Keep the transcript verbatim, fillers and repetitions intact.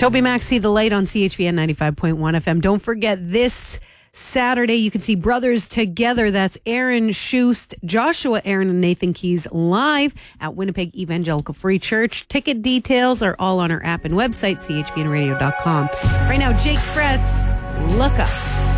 Toby Mac, See the Light on C H V N ninety-five point one F M. Don't forget this Saturday, you can see Brothers Together. That's Aaron Schust, Joshua Aaron, and Nathan Keys live at Winnipeg Evangelical Free Church. Ticket details are all on our app and website, c h v n radio dot com. Right now, Jake Fretz, Look Up.